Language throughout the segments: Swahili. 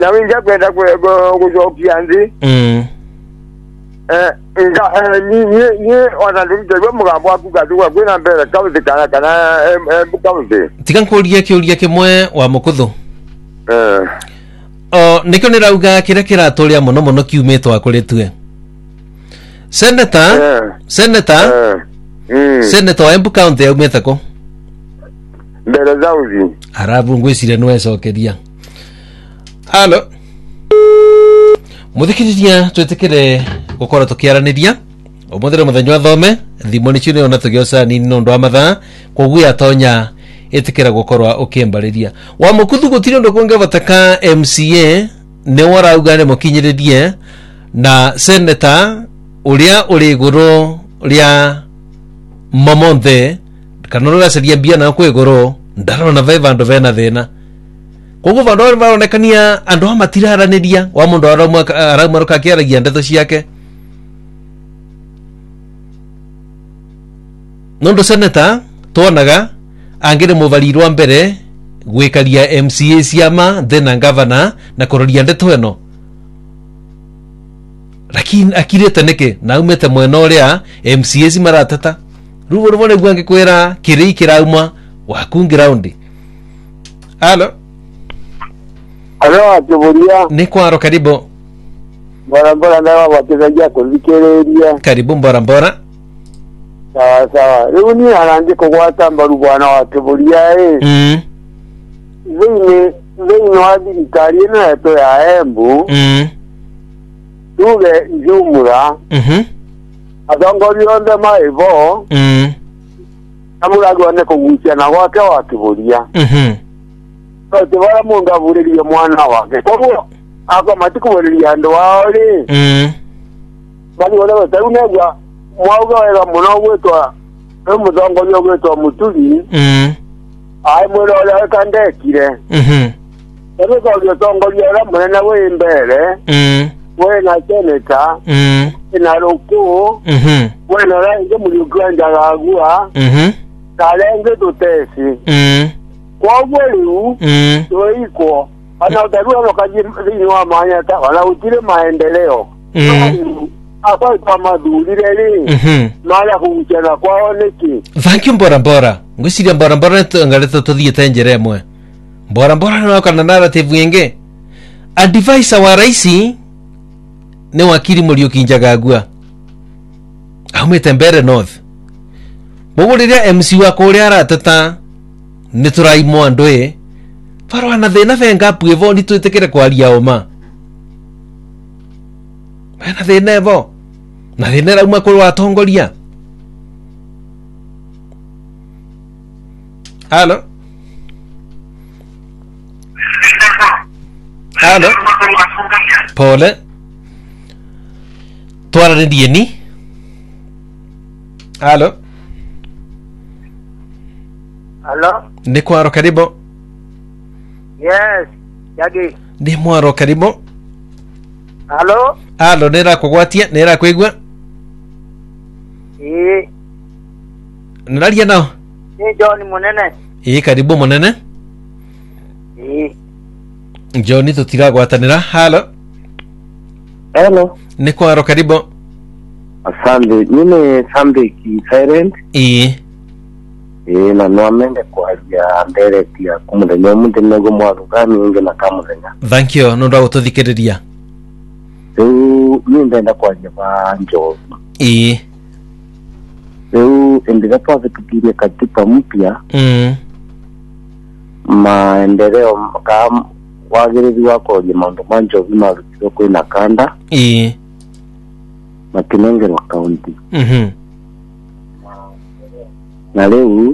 na winja kwenda kujokia ndi ni ona ndumje mugambo akugatuka kwina mbere kauze kana kauze tikankuria kiuria kimwe wa mukuthu nikyo nirauga kira kiraturia muno kiumitwa kuri tue Senator wa Embu County yaumite ko mbere zauzi arabu ngwicire nwe cokeria halo muthikiriria twetekere gukora tukiaraniria umuthire muthenya thome thimo ni chune ona tugiosa ni ndo amatha kugwia tonya etikira gukorwa ukembariria wa mukuthu gutiri ndo kunge bataka MCA ne warauga ne mukinyiririe na senator uria uri iguru ria Momonthe kanoro gaceria bia na kwiguru ndarona vivando vena thina koguo vandu varonekania andu amatiraraniria wa mundu araumaruka akiaragia ndeto ciake nondo senator tuonaga angire muvarirwa mbere gwikaria MCA ciama thina governor na kuroria ndeto eno lakini akirete neke na umete mwena uria MCA maratata ruvo rubone gwange kwera kiri kirauma wakungira undi halo atuburia ni kwaro karibu mbora ndawa watezaji kuzikereria karibu mbora sawa leo ni aranje kugwata mbaru bwana watuburia zini wadikari na eto ya Embu tuge njumura adongori onde maivo amuragwa ne kugucia na gwake watuburia Ote wala munga vuriria mwana wake koguo ako matikuburia ndo waori bali wala wataunegwa mwauga wega muno gwitwa muthongoria gwitwa Muturi ai mwira uria kandekire ero kwa tongoria ora munene we mbere we na seneta ina roku we na rangi mulikwenda gagua kalenge tutesi kwa gwelu toiko ana utarua wakaji wa manyata wala utile maendeleo apa kwa madhuri leli mala kumchana kwao neki thank you mbora ngwiciria mbora ngaleta tuthie tenjere mwe mbora no kana narrative yenge advisor wa raisi ni wakiri Muriuki Njagagua aumite mbere north boguriria MC wa kuria aratata ni turaimo andoe farwa na thina venga puevo ni twetekere kwaria oma bana thina evo na thina rauma kuru atongoria halo pole twara ndieni halo ni kwaro karibu yes yagi ni mwaro karibu halo nera kugwatia nera kwigwa niraria nao ni John munene karibu munene John tutiragwatanira halo ni kwaro karibu asante nini Sunday ki silent na no amende kwaria mbere tia kumuthenya munde nego mwarugani nge na kamuthenya thank you no ndo tuthikiriria mimi ndenda kwaria banjo endelea tukifikiria katika mpya maendeleo kama wagirizi wako ni mambo manjo vinarudishwa kwa kanda Makinengero County na leo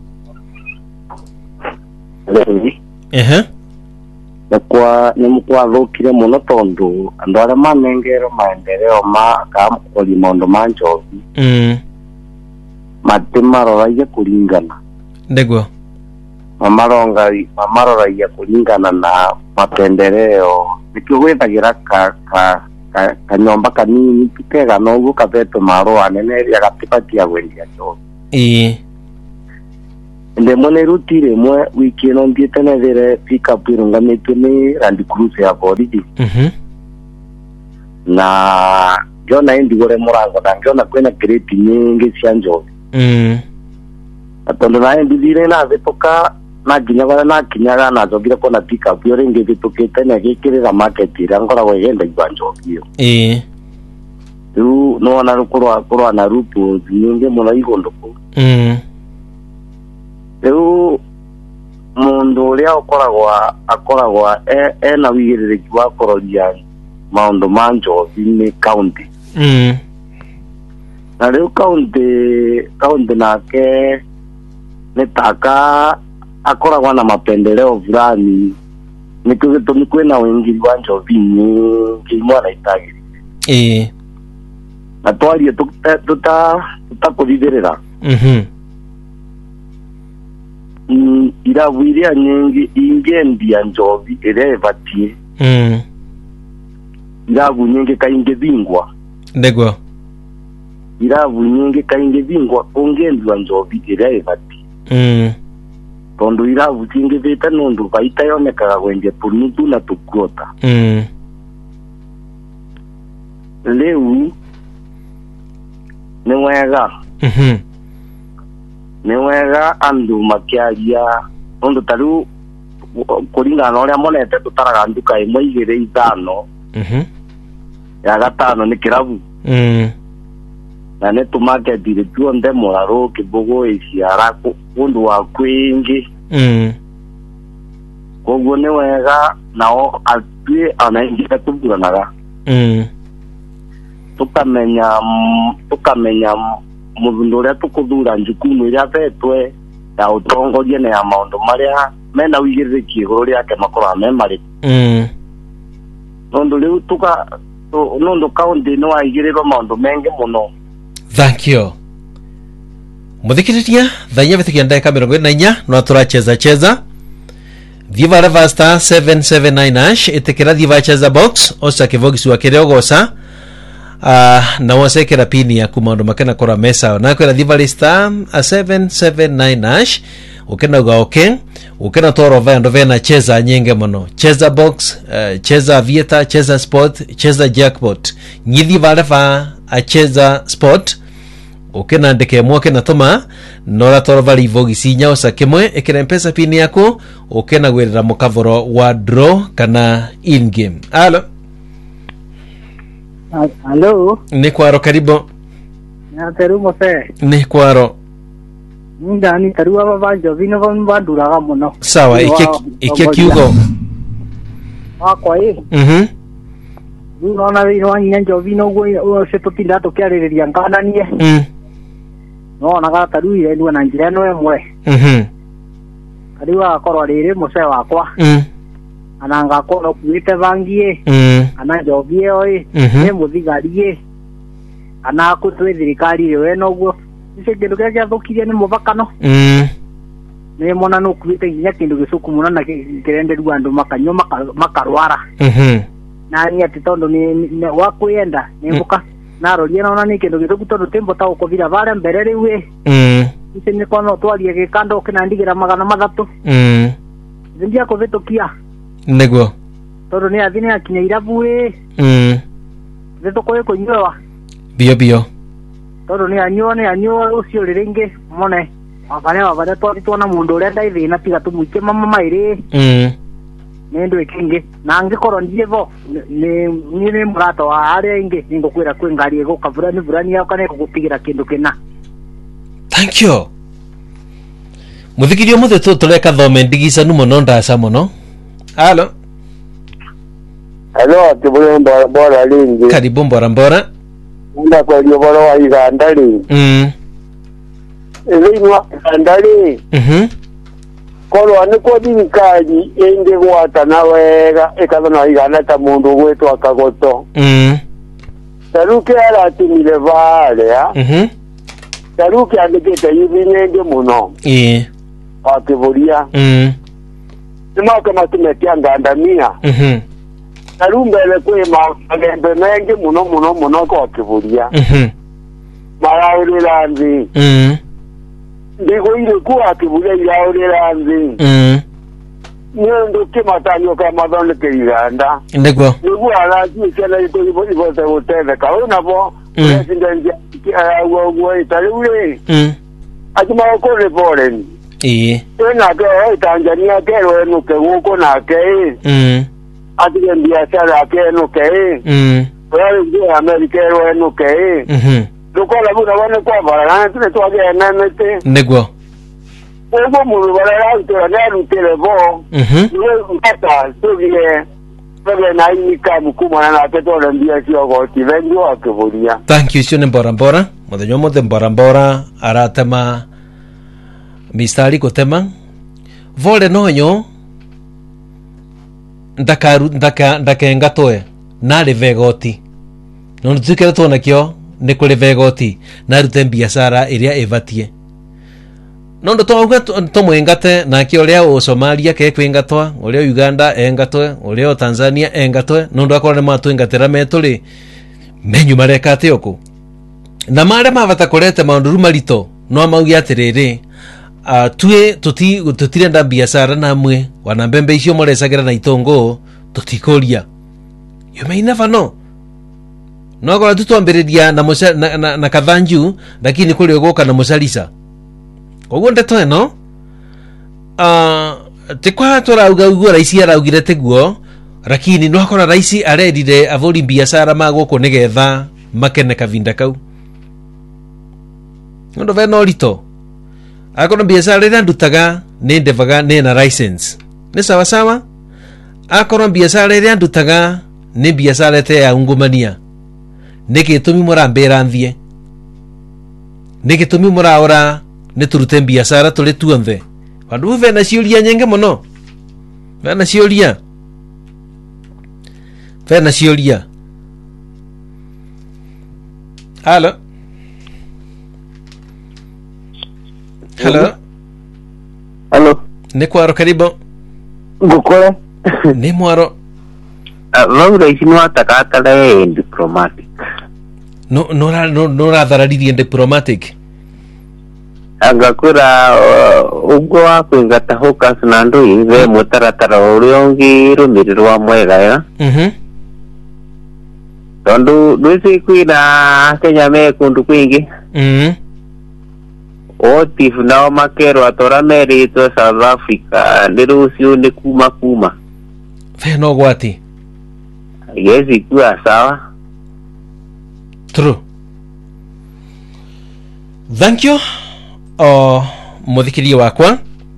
na kwa nimukwa thukire muno tondu andu aria manengero maendeleo ma kamkoli mondo manjo matimaroraia kulingana ndego mamaroraia kulingana na mapendeleo nikigwithagira kanyomba kanini tukega noguo kabeto maro anene ya gatipatia gwendia cho ende mone rutire mwe wiki no ndiete na vere pick up irungamitwe ni Land Cruiser ya body na jona indi gore murango na jona kwena crate nyingi cia njovi atondo na indi dire na vetoka na ginya na kinyaga na jogira kona pick up yo ringi vitokete na gikirira market irangora wegenda ibanjovi yo tu no na kurwa na rupo nyingi mona igondo ko tu mundu uria akoragwa na wigiriri wa kororia maundu manjo ni county na leo county nake netaka akoragwa na mapendeleo fulani nikugitumi kwena wengiri wa njovi nyingi mwana itagiri na twarie tutakuthithirira irabu iria nyingi ingendia njovi iria ibatie irabu nyingi kaingi bingwa ndegwa irabu nyingi kaingi bingwa ungendia njovi iria ibatie tondu irabu cingi vita nundu vaita yonekaga gwendia tunutu na tukuota leu ni wega andu makiaria nundu tariu kuringana na uria monete tutaraga nduka imwe igiri ithano ya gatano ni kirabu na ne tumaketire tuonde muraru kibugu iciara kundu wa kwingi koguo ni wega nao atue anaingira tuburanaga tukamenya muthundo uria tukuthura njukumu iria vetwe ya utongoria na ya maundu maria mena wigiririki iguru riake makorwa me mari nundu riu nundu kaunti no aigirirwo maundu mengi muno. Thank you muthikiriria thanya vitikia ndeka 24 no turacheza Viva Revasta 779 itikira diva cheza box osa kivogisi wa kireogosa na wasekera pini ya kumaundu makena kora mesa na kwera diva lista 779 ukena ugaoke ukena toro vando vena cheza nyenge mono cheza box cheza vieta cheza sport cheza jackpot nyithi varefa cheza sport ukena ndeke mwoke na toma nora toro vali vogisi nyaosa kimwe ekera mpesa pini yako ukena gwirira mukavoro wa draw kana in game. Hello. Ni kwaro karibu. Na teru mose. Ni kwaro. Ndani teru aba jovino banduraga muno. Sawa ikia kiugo. Kwa hii. Unaona wino jovino go se tutinda tukiaririria ngananie. No naga teru ile ndu na njira no emwe. Kariwa akorwa riri mose wakwa. Ananga kono kuite vangie ana jovie oi ne muthigarie ana kutwe thirikari we noguo ice kindu kia thukirie ni mubakano ne mona no kuite ginya kindu gicuku muno na kirenderu andu makanyo makarwara na ni ati tondu ni wakwenda ni muka na rorie na ni kindu githuku tondu tembo ta ukuvira vale mbere riwe ice ni kono twarie gikando kina ndigira 300 zindia kuvitukia negwo toro ni athine akinya irabu zeto ko nywa bio toro ni anyo ucio riringi mone abare twatwana mundu uria ndaithi na tiga tumuike mama mairi nendo ikingi na ngikoro ndievo ni murato wa aria ingi ningukwira kwi ngari iguka burani yao kana gutigira kindu kina. Thank you muthikirio muthe tureka thome ndigisa numo no ndasa muno. Hello, tibule mbora lingi. Karibu mbora. Nda kwa lioboro wa igandali. Elinwa igandali. Kolo aniko dinkaji ende gwata nawega ekazana igana ta mundu gwetu akagoto. Taruke ala timile vale ya. Taruke andikete yibinenge muno. Atibulia. Sima kama tumetia ngandamia. Narumbele kwe magembe mengi muno kwa kibulia. Marauri lanzi. Ndigo ile kuwa kibulia ya uleranzi. Nyondo kimatanyo kama donde kiriganda. Ndego. Ndigo alaji kela ito ibo te hotel ka una bo. President wa Italy. Akima ko le bolen. Na ke Tanzania ke ro no ke uko na ke. Ati ndia sala ke no ke. Well, ndio Amerika ro no ke. Lukola buna wane kwa bara na tu age na mete. Ndego. Obo mu bara to na lu telebo. Ni ngata tulie. Pele na inika mukuma na peto na ndia sio go tivengo akibulia. Thank you shone Mbora. Muthenya mothe Mbora aratema mistari kutema. Vole nonyo ndakengatoe nari vegoti. Nondo tukere tona kyo ni kuri vegoti na rute biashara iria evatie. Nondo twauga tumwengate na kyo leo o Somalia ke kwingatwa, oleo Uganda engatwe, oleo Tanzania engatwe, nondo akora matu engatera metuli menyu marekate oku. Na mare mavata korete maundu marito no amaugi atiriri tue tutirenda biashara namwe wana mbembe icio moresagira na itongo tutikoria. You may never know. No gora tutwambiriria na kathanju lakini kuri ugoka na musalisa. Koguo ndeto eno tikwa turauga ugo raisi araugire teguo lakini no akora raisi arendire avori biashara magoko nigetha makene kavinda kau. Ndo veno rito akona biashara ira ndutaga ni ndevaga ni na license ni sawa sawa. Akona biashara ira ndutaga ni biashara te ya ungumania nikitumi murambira nthie nikitumi muraora ni turute biashara tuli tuonthe vandu vena ciuria nyenge muno vena ciuria Hello. Ni kwaro karibu. Gukore. Ni mwaro. Laura isinu atakatale diplomatic. No rathararirie diplomatic. Agakura ubwo wakwingata hokas na ndu ive mutaratara uriongi rumirirwa mwega ya. Tondu duisi kwina Kenya me kundu kwingi. Otif nao makero atora meri to South Africa ndirucio ni kuma feno gwati yezi kwa sawa. True. Thank you muthikiri wakwa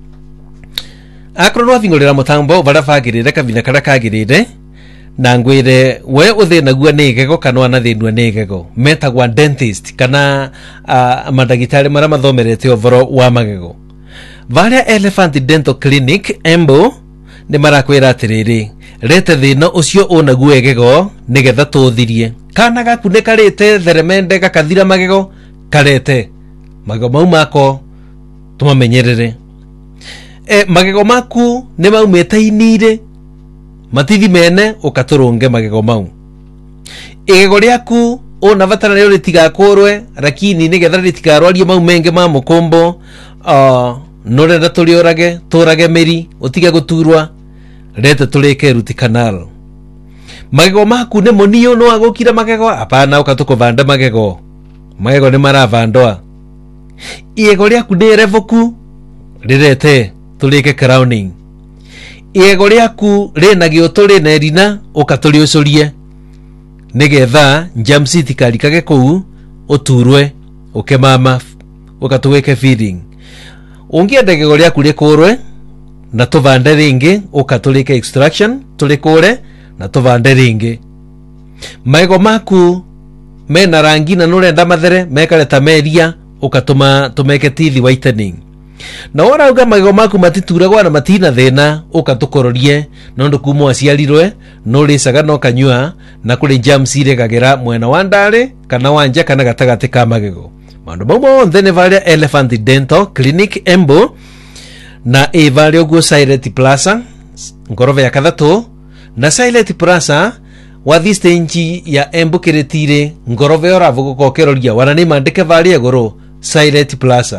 akro no thingorera mutambo barafagirire kavina karakagirire na ngwire we uthinaguo ni gego kana na thinua ni gego metagwa dentist kana madagitari mara mathomerete ovoro wa magego. Varia Elephant Dental Clinic Embu ni marakwira atiriri rete thina ucio unaguo egego nigetha tuthirie kana gaku ni karite theremende gakathira magego karete magego mau mako tumamenyerere. Magego maku ni maumete inire matithi mene ukaturunge magego mau. Igego riaku ona vatana ryo ritigakorwe lakini nigetha ritigarwarie mau menge ma mukombo no renda turiorage turage meri utige guturwa rete tureke ruti canal. Magego maku ne monio no agukira magego apana ukatukuvanda magego ni maravandwa. Igego riaku ni revoku rirete tureke crowning. Igego riaku rina gioto rina erina ukaturiucurie nigetha jamsi tikarikage kuu uturwe ukemama ukatuweke feeding. Ungienda igego riaku rikurwe na tuvande ringi ukatulike extraction tulikure na tuvande ringi. Magego maku mena rangi na nurenda mathere mekareta meria ukatuma tumeke teeth whitening. Na warauga magego maku matituragwa na matina thina ukatukororie nondu kumu aciarirwe no risaga no kanyua na kuri germs iregagera mwena wa ndare kana wanja kana gatagati ka magego. Mandu mau thene varia Elephant Dental Clinic Embu na varia guo Silent Plaza ngorove ya kathatu na Silent Plaza wathi stage ya Embu kiretire ngorove oravugo kokeroria wana ni mandike varia goro Silent Plaza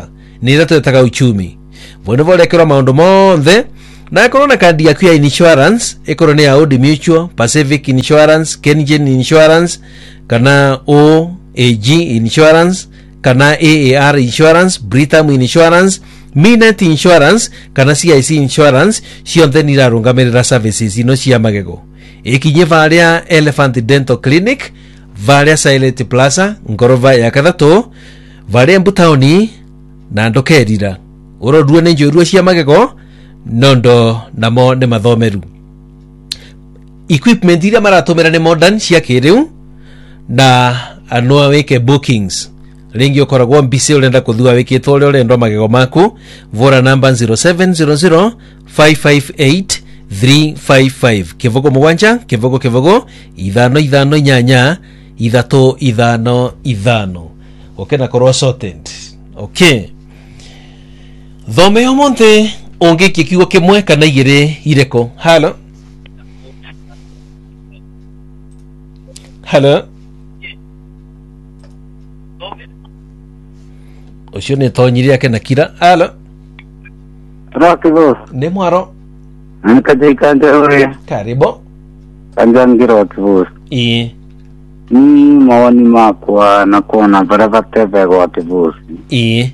nira twetaga uchumi vone vole kero maundu monthe na korwo na kandi yaku ya insurance ikorwo ni ya Old Mutual, Pacific Insurance, Kengen Insurance kana OAG Insurance kana AAR Insurance, Britam Insurance, Minet Insurance kana CIC Insurance, cionthe nirarungamirira services ino cia magego. Ikinye varia Elephant Dental Clinic, varia Silent Plaza, ngorova ya kathatu, varia Mbutaoni na ndokerira. Urorua ni njorua cia magego nondo namo ne mathomeru. Equipment iria maratumira ni modern cia kiriu na anwa weke bookings. Ringi ukoragwo mbise urenda kuthua wikitwo uri urenda magego maku, vora namba 0700 558 355 kivogo mugwanja kivogo ithano inyanya ithatu ithano. Okay, na korwa sorted. Okay, thome yo monte onge kikigo kimwe kana igire ireko. Hello ucio ni tonyiri yake na kira. Hello Rockville. Ni mwaro. Nkajikande ore. Karibu. Kanjangira Rockville. Ni maoni makwa na kuona baraba tebe kwa Rockville.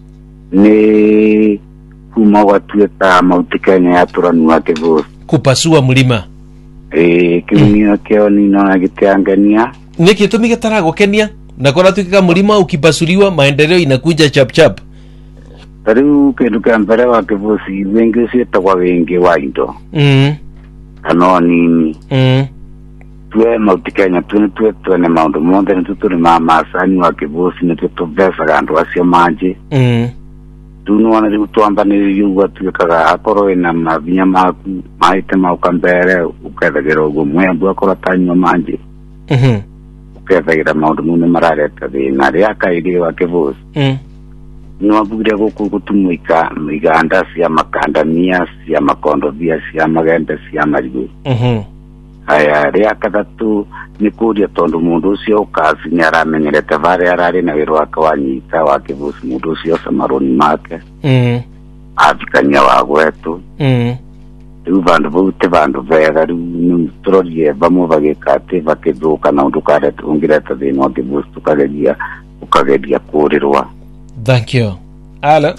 Ni kuma watueta mautikene ya turanu wa Rockville. Kupasua mlima. Kimio keo ni naona gitiangania. Ni kitumi gitarago Kenya. Na kora tukika mlima ukipasuliwa maendeleo inakuja chap. Tariu keduka mbere wa Rockville wengi usieta kwa wengi wa indo. Ano nini. Tuwe mautikenya tuwe ne maundu monde nituturi masani wa Rockville nitutubesa gandu acio manje. Tunuwana riu twambaniririe uguo tuikaga akorwo ina mavinya maku maite mauka mbere ukethagira uguo mwembu akorwo tanywa manje. Ukethagira maundu mune marareta thina ria kairi wa Rockville. Nwabugire guku gutumuika miganda cia makandamia cia makondovia cia magembe cia marigu. Aya ria kathatu ni kuria tondu mundu ucio ukazi ni aramenyerete varia arari na wiro wake wanyita wa Rockville mundu ucio samaroni make. Afikania wa gwetu. Riu vandu vote vandu vega riu ni turorie vamwe vagikate vakithuka na undu karete ungireta thina wa Rockville ukageria kurirwa. Thank you. Ala.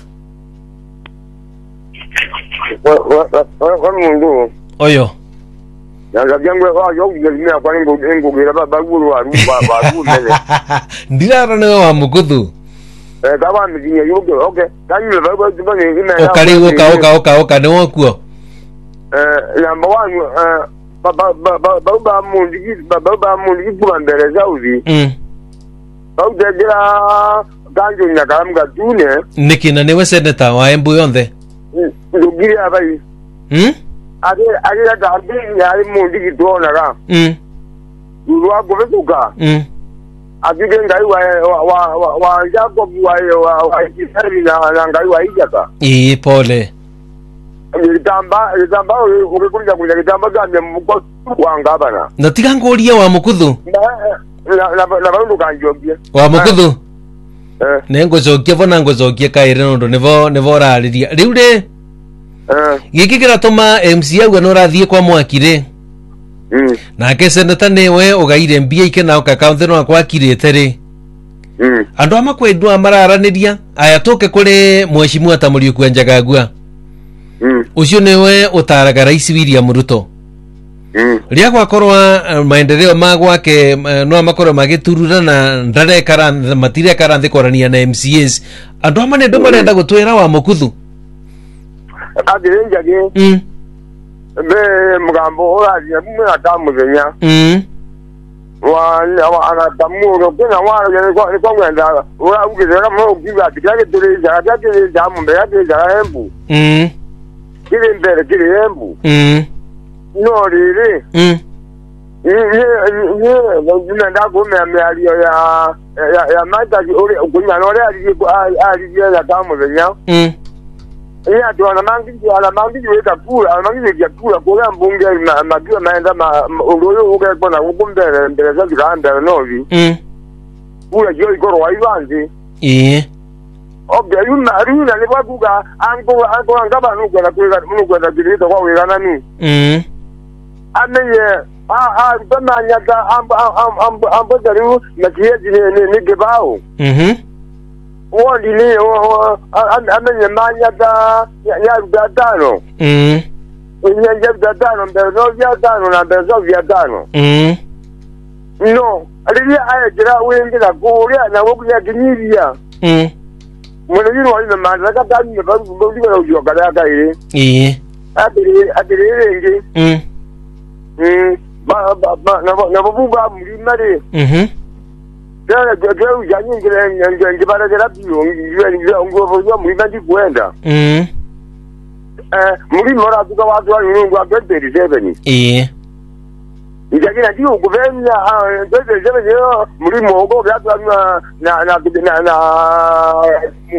Wa mundu. Oyo. Yanga byangwe yo ngizimia kwa ngugira baguru wa lele. Ndira na wa mukuthu. Kama mjinye yuke okay. Kanyi baba tibani ina. Oka ne wokuo. Number 1 baba mundi kubambere zaudi. Baudera ganjo nyakaramga tune. Nikina newe senator wa Embu yonthe. Ngiri abai. Ade garbi yari mundi kitona ga. Urwa gobetuka. Akige ngai wa Jacob wa Israeli na ngai wa Ijaka. Pole. Litamba ukikuja kuja kitamba gani mko kwanga bana. Natika ngoria wa mukuthu. Na bandu kanjogia. Wa mukuthu. Nengo zokia vona ngozokia kaire nondo nevo rariria. Riu ri giki kiratuma MC agwa no rathie kwa mwakire. Na ke seneta newe ugaire mbia ike na account no akwa kirete ri. Andu amakwendu amararaniria aya toke kuri mheshimiwa Tamuri Kwenjaga gwa. Ucio newe utaraga Rais William Ruto. Ria gwakorwa maendeleo magwake no amakorwo magiturura na ndarekara matire karanthi korania na MCAs. Andu amane ndo marenda gutwira wa mukuthu. Adirenja ge. Be mugambo orari mwe atamuzenya. Wa anatamuro kena wara kwa ngenda ora ugizera mo ugiba tikage tureja akake jamu be ake ja Embu. Kile mbere kile Embu. No riri. Ndio ndago meamia ya mata ore kunya no ari ya tamuzenya. Iya tuana mangi weka kula mangi ya kula kwa mbunge magia maenda ugoyo uge kona ukumbere mbere za viganda novi. Kula jio ikoro waivanzi. Okay, yuna ni bakuga ango ngaba nukwenda kirito kwa wegana ni. Amenye bamanyaka ambo daru na kiyeji ni gebao. Wodi ni amenye manyaka ya gatano. Unyenje gatano mbezo vya tano na mbezo vya tano. No, aliya ayekira wengera kuria na wokunya kinyiria. Mwana yino wali na mandaka tani ne babu ndibera ujoka daka ile. Adire na babu ba mlimare. Dala jojo ujanyingire ngibara dela biyo ngiwe ngovo yo mlimandi kwenda. Mlimora tuka watu wa nyungu wa 27. Nijagina diyo kuvenya 27 yo mlimo ugo byatu na